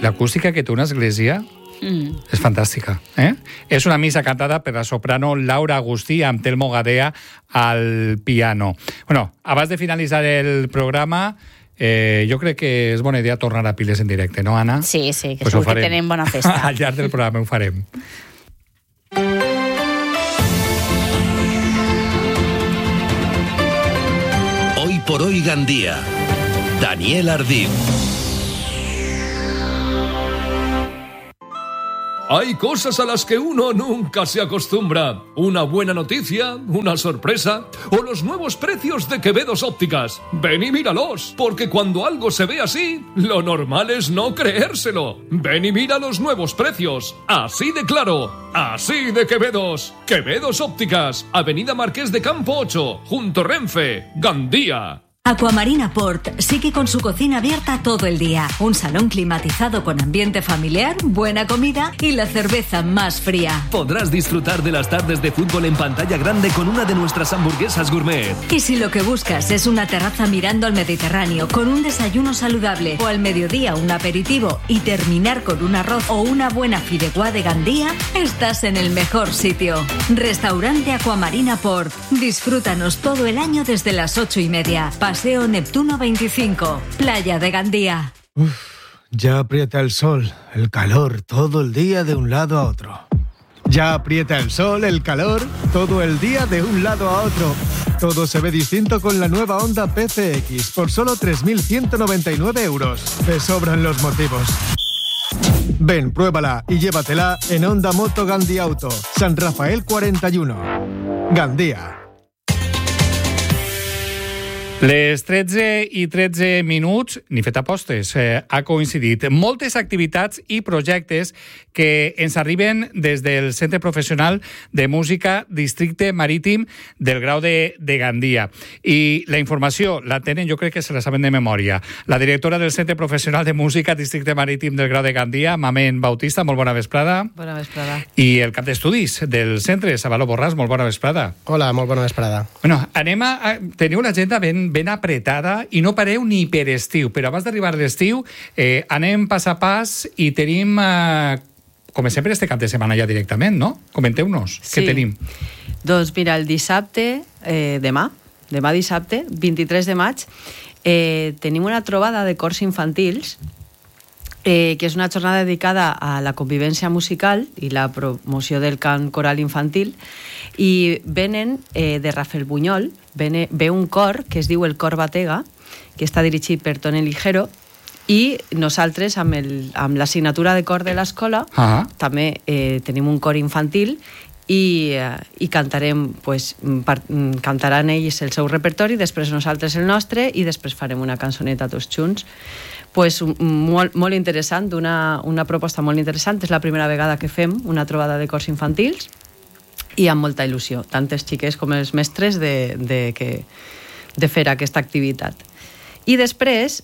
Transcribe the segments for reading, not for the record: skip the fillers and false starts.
l'acústica que té una església és fantàstica. És una missa cantada per la soprano Laura Agustí amb Telmo Gadea al piano. Bueno, abans de finalitzar el programa, jo crec que és bona idea tornar a Piles en directe, no, Anna? Sí, que segur que tenim bona festa. Al llarg del programa ho farem. Hoy por hoy Gandía. Daniel Ardín. Hay cosas a las que uno nunca se acostumbra. Una buena noticia, una sorpresa o los nuevos precios de Quevedos Ópticas. Ven y míralos, porque cuando algo se ve así, lo normal es no creérselo. Ven y mira los nuevos precios. Así de claro, así de Quevedos. Quevedos Ópticas, Avenida Marqués de Campo 8, junto Renfe, Gandía. Aquamarina Port sigue con su cocina abierta todo el día. Un salón climatizado con ambiente familiar, buena comida y la cerveza más fría. Podrás disfrutar de las tardes de fútbol en pantalla grande con una de nuestras hamburguesas gourmet. Y si lo que buscas es una terraza mirando al Mediterráneo con un desayuno saludable o al mediodía un aperitivo y terminar con un arroz o una buena fideuá de Gandía, estás en el mejor sitio. Restaurante Aquamarina Port. Disfrútanos todo el año desde las 8:30. Paseo Neptuno 25, Playa de Gandía. Ya aprieta el sol, el calor, todo el día de un lado a otro. Ya aprieta el sol, el calor, todo el día de un lado a otro. Todo se ve distinto con la nueva Honda PCX por solo 3.199 euros. Te sobran los motivos. Ven, pruébala y llévatela en Honda Moto Gandhi Auto, San Rafael 41. Gandía. Les 13:13, ni fet apostes, ha coincidit. Moltes activitats i projectes que ens arriben des del Centre Professional de Música Districte Marítim del Grau de Gandia. I la informació la tenen, jo crec que se la saben de memòria. La directora del Centre Professional de Música Districte Marítim del Grau de Gandia, Mamen Bautista, molt bona vesprada. Bona vesprada. I el cap d'estudis del centre, Salvador Borràs, molt bona vesprada. Hola, molt bona vesprada. Bueno, teniu l'agenda ben apretada i no pareu ni per estiu, però abans d'arribar a l'estiu anem pas a pas i tenim, com sempre, este cap de setmana ja directament, no? Comenteu-nos, sí. Què tenim? Doncs mira, el dissabte, demà dissabte, 23 de maig, tenim una trobada de cors infantils, que és una jornada dedicada a la convivència musical i la promoció del cant coral infantil, i venen de Rafelbunyol, ve un cor que es diu el Cor Batega, que està dirigit per Toni Ligero, i nosaltres, amb l'assignatura de cor de l'escola, també tenim un cor infantil i cantarem, cantaran ells el seu repertori, després nosaltres el nostre, i després farem una cançoneta tots junts. Molt interessant, una proposta molt interessant. És la primera vegada que fem una trobada de cors infantils i amb molta il·lusió, tant els xiquets com els mestres de fer aquesta activitat. I després,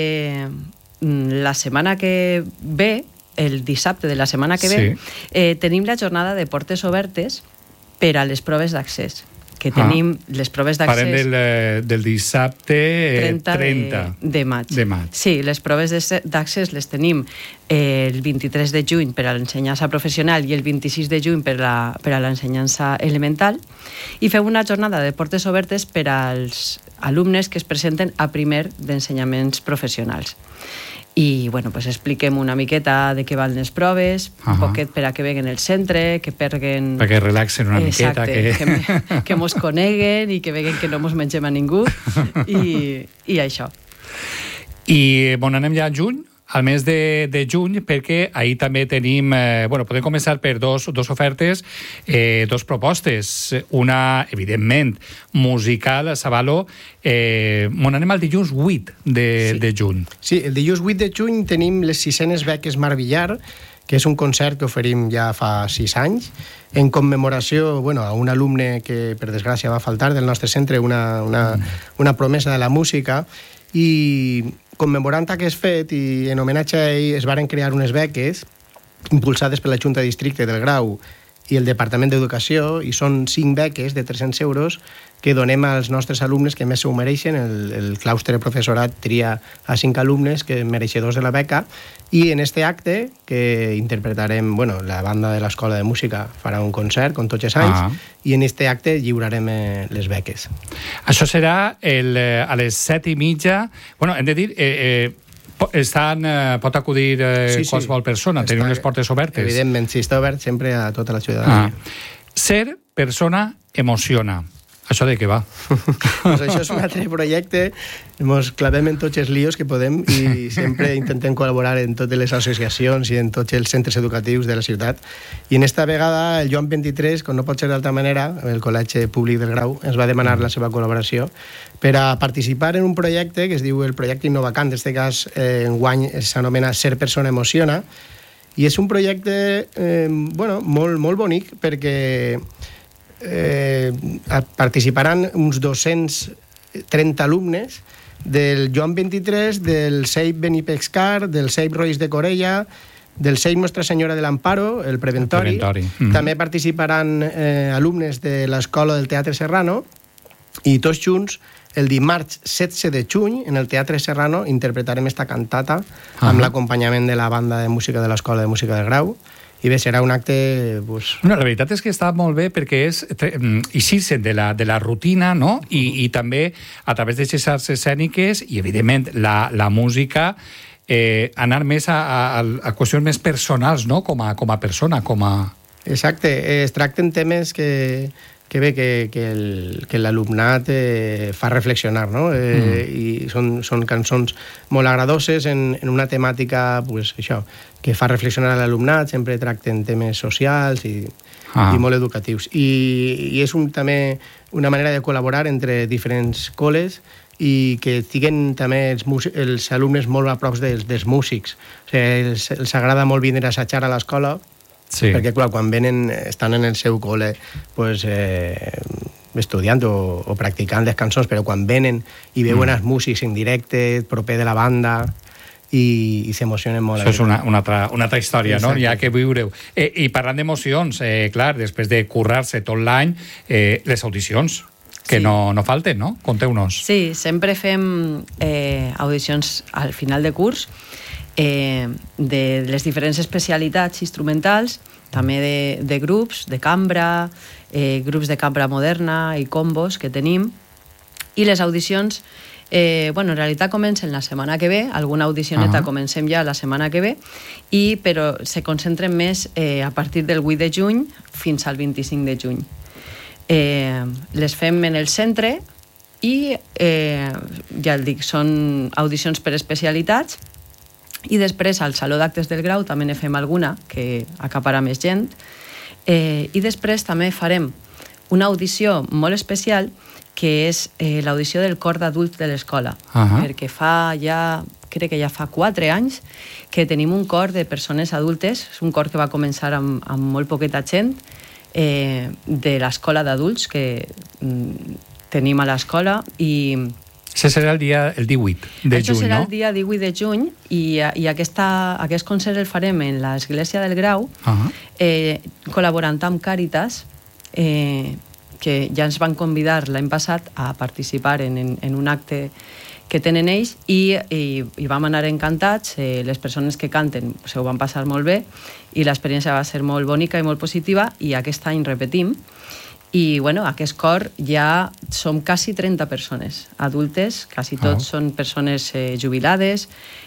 la setmana que ve, el dissabte de la setmana que ve, tenim la jornada de portes obertes per a les proves d'accés, que tenim les proves d'accés... Parlem del dissabte 30 de maig. Sí, les proves d'accés les tenim el 23 de juny per a l'ensenyança professional i el 26 de juny per a l'ensenyança elemental, i fem una jornada de portes obertes per als alumnes que es presenten a primer d'ensenyaments professionals. I, bueno, pues expliquem una miqueta de què van les proves, un poquet per a que veguen el centre, que perguen... Perquè relaxen una miqueta. Que mos coneguen i que veguen que no mos mengem a ningú, i això. I, anem ja a juny, al mes de juny, perquè ahir també tenim... podem començar per dos ofertes, dos propostes. Una, evidentment, musical, Savalo. Anem al dilluns 8 de juny. Sí, el dilluns 8 de juny tenim les 6enes beques Mar Villar, que és un concert que oferim ja fa 6 anys, en commemoració a un alumne que, per desgràcia, va faltar del nostre centre, una promesa de la música, i commemorant aquest fet i en homenatge a ell es varen crear unes beques impulsades per la Junta de Districte del Grau i el Departament d'Educació, i són 5 beques de 300 euros que donem als nostres alumnes que més s'ho mereixen. El claustre de professorat tria a 5 alumnes que mereixedors de la beca, i en este acte que interpretarem, la banda de l'Escola de Música farà un concert, com tots els anys, i en este acte lliurarem les beques. Això serà a les 7:30. Hem de dir... pot acudir qualsevol persona, tenir unes portes obertes. Evidentment, sí, està obert sempre a tota la ciutadania. Ser persona emociona. Això de què va? Pues això és un altre projecte. Ens clavem en tots els líos que podem i sempre intentem col·laborar en totes les associacions i en tots els centres educatius de la ciutat. I en esta vegada el Joan 23, com no pot ser d'altra manera, el Col·legi Públic del Grau ens va demanar la seva col·laboració per a participar en un projecte que es diu el projecte Innovacant. En aquest cas, enguany s'anomena Ser persona emociona, i és un projecte molt bonic perquè participaran uns 230 alumnes del Joan 23, del CEIP Benipexcar, del CEIP Rois de Corella, del CEIP Nostra Senyora de l'Amparo, el Preventori. També participaran alumnes de l'Escola del Teatre Serrano, i tots junts el dimarts 16 de juny en el Teatre Serrano interpretarem esta cantata amb l'acompanyament de la banda de música de l'Escola de Música del Grau. I bé, serà un acte... La veritat és que està molt bé perquè és eixir-se de la rutina, no? I també a través d'aquestes arts escèniques i, evidentment, la música, anar més a qüestions més personals, no? Com a persona, com a... Exacte. Es tracten temes que l'alumnat fa reflexionar, no? I són cançons molt agradoses en una temàtica, això, que fa reflexionar a l'alumnat, sempre tracten temes socials i molt educatius. I és també una manera de col·laborar entre diferents col·les i que estiguen també els alumnes molt a prop dels músics. O sigui, els agrada molt vindre a assajar a l'escola, perquè, clar, quan venen, estan en el seu col·le estudiant o practicant les cançons, però quan venen i veuen els músics en directe, proper de la banda, i s'emocionen molt. Això és una altra història, no? Hi ha que viure-ho. I parlant d'emocions, clar, després de currar-se tot l'any, les audicions, que no falten, no? Conteu-nos. Sí, sempre fem audicions al final de curs, de les diferents especialitats instrumentals, també de grups, de cambra, grups de cambra moderna i combos que tenim. I les audicions, en realitat comencen la setmana que ve, alguna audicioneta comencem ja la setmana que ve, però se concentren més a partir del 8 de juny fins al 25 de juny. Les fem en el centre i, ja el dic, són audicions per especialitats. I després al Saló d'Actes del Grau també ne fem alguna que acaparà més gent, i després també farem una audició molt especial que és l'audició del cor d'adults de l'escola, perquè crec que ja fa 4 anys que tenim un cor de persones adultes. És un cor que va començar amb molt poqueta gent de l'escola d'adults que tenim a l'escola, i això serà el 18 de juny, no? Això serà el dia 18 de juny, i aquest concert el farem en l'Església del Grau, col·laborant amb Càritas, que ja ens van convidar l'any passat a participar en un acte que tenen ells, i vam anar encantats. Les persones que canten s'ho van passar molt bé i l'experiència va ser molt bonica i molt positiva, i aquest any repetim. I, aquest cor ja som quasi 30 persones adultes, quasi tots són persones jubilades,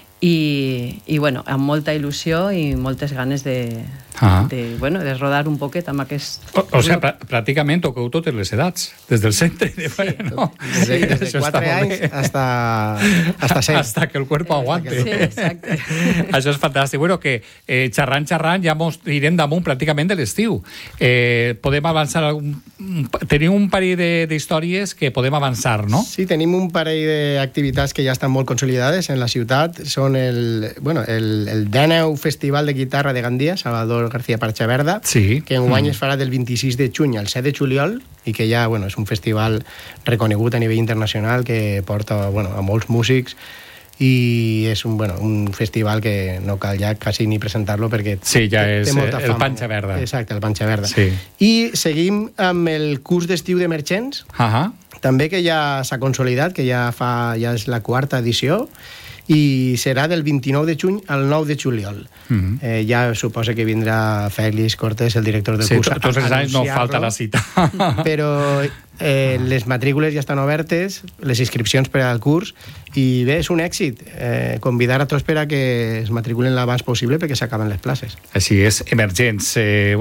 i amb molta il·lusió i moltes ganes de rodar un poquet amb aquest... O sigui, pràcticament toqueu totes les edats, des del centre. No? Des de 4 anys hasta 6. Hasta que el cuerpo aguante. Sí, exacte. Això és fantàstic. Bueno, que xerrant ja mos irem damunt pràcticament de l'estiu. Podem avançar... Tenim un parell d'històries que podem avançar, no? Sí, tenim un parell d'activitats que ja estan molt consolidades en la ciutat. Són el 19 Festival de Guitarra de Gandia, Salvador García Parchaverda, que enguany es farà del 26 de juny al 7 de juliol, i que ja és un festival reconegut a nivell internacional que porta a molts músics i és un festival que no cal ja quasi ni presentar-lo perquè sí, ja és té molta fama. El Panxa Verda. Exacte, el Panxa Verda. Sí. I seguim amb el curs d'estiu d'emergents, també que ja s'ha consolidat, que ja és la 4ª edició, i serà del 29 de juny al 9 de juliol. Ja suposa que vindrà Fèlix Cortés, el director del curs. Tots els anys no falta la cita. Però les matrícules ja estan obertes, les inscripcions per al curs, i bé, és un èxit. Convidar a tots per a que es matriculen l'abans possible perquè s'acaben les places. Així és, emergents.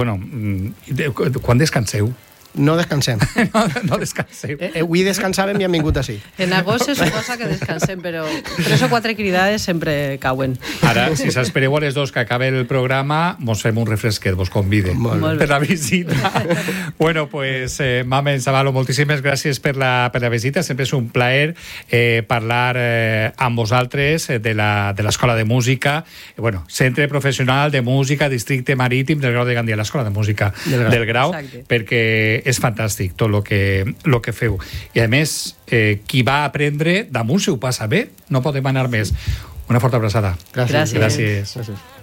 Quan descanseu? No descansem. No descansem. Avui descansàvem i hem vingut així. En agost se suposa que descansem, però 3 o 4 cridades sempre cauen. Ara, si s'espereu a les 2 que acabe el programa, mos fem un refresquet, vos convide per la visita. Bueno, pues, Mamen Zavalo, moltíssimes gràcies per la visita. Sempre és un plaer parlar amb vosaltres de l'Escola de Música, Centre Professional de Música, Districte Marítim del Grau de Gandia, l'Escola de Música del Grau, perquè és fantàstic tot el que feu. I a més, qui va aprendre damunt si ho passa bé, no pot demanar més. Una forta abraçada. Gràcies. Gràcies.